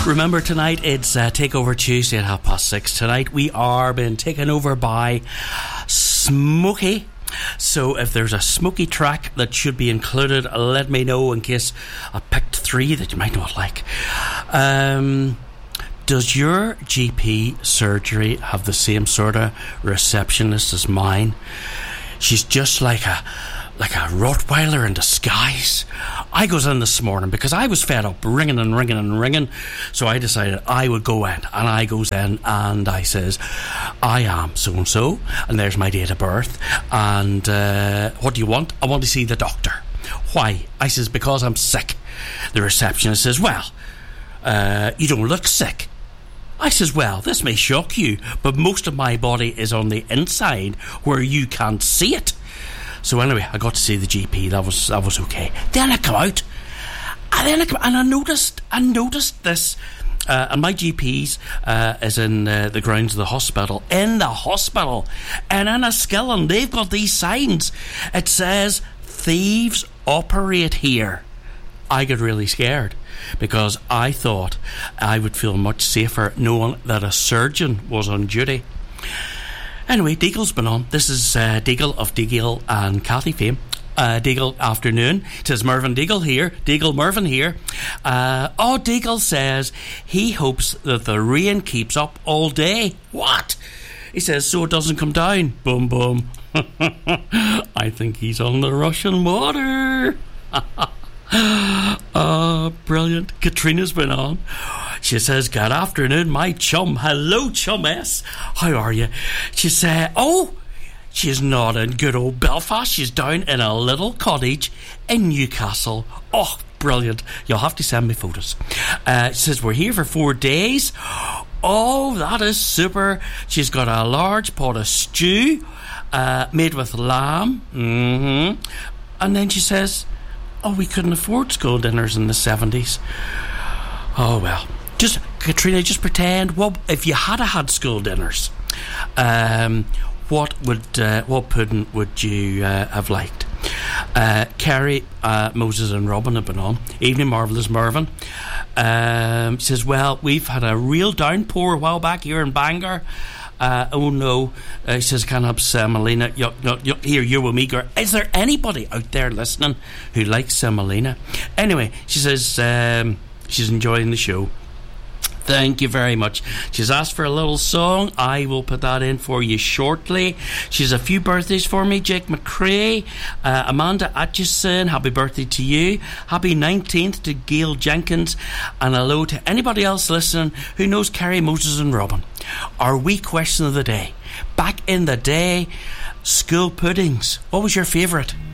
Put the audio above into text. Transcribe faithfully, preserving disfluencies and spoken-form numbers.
Remember, tonight it's uh, Takeover Tuesday at half past six. Tonight we are being taken over by Smokey. So if there's a Smokey track that should be included, let me know in case I picked three that you might not like. Um, does your G P surgery have the same sort of receptionist as mine? She's just like a like a Rottweiler in disguise. I goes in this morning because I was fed up ringing and ringing and ringing, so I decided I would go in, and I goes in and I says, I am so and so, and there's my date of birth, and uh, what do you want? I want to see the doctor. Why? I says, because I'm sick. The receptionist says, well, uh, you don't look sick. I says, well, this may shock you, but most of my body is on the inside where you can't see it. So anyway, I got to see the G P. That was that was okay. Then I come out, and then I come, and I noticed I noticed this. Uh, and my G P's uh, is in uh, the grounds of the hospital. In the hospital, and in Enniskillen, they've got these signs. It says "Thieves operate here." I got really scared because I thought I would feel much safer knowing that a surgeon was on duty. Anyway, Deagle's been on. This is uh, Deagle of Deagle and Cathy fame. Uh, Deagle afternoon. It says Mervyn Deagle here. Deagle Mervyn here. Uh, oh, Deagle says he hopes that the rain keeps up all day. What? He says so it doesn't come down. Boom, boom. I think he's on the Russian water. Oh, brilliant. Katrina's been on. She says, good afternoon, my chum. Hello, chum S. How are you? She said, oh, she's not in good old Belfast. She's down in a little cottage in Newcastle. Oh, brilliant. You'll have to send me photos. Uh, she says, we're here for four days. Oh, that is super. She's got a large pot of stew uh, made with lamb. Mm-hmm. And then she says, oh, we couldn't afford school dinners in the seventies. Oh, well. Just, Katrina, just pretend, well, if you had had school dinners, um, what would uh, what pudding would you uh, have liked? Uh, Kerry, uh, Moses and Robin have been on. Evening, Marvellous Mervyn. Um, says, well, we've had a real downpour a while back here in Bangor. Uh, oh no, uh, he says, can't have semolina. Yuck, yuck, yuck. Here, you're with me, girl. Is there anybody out there listening who likes semolina? Anyway, she says um, she's enjoying the show. Thank you very much. She's asked for a little song. I will put that in for you shortly. She's a few birthdays for me. Jake McCrae, uh, Amanda Atchison, happy birthday to you. Happy nineteenth to Gail Jenkins. And hello to anybody else listening who knows Kerry, Moses and Robin. Our wee question of the day. Back in the day, school puddings. What was your favourite?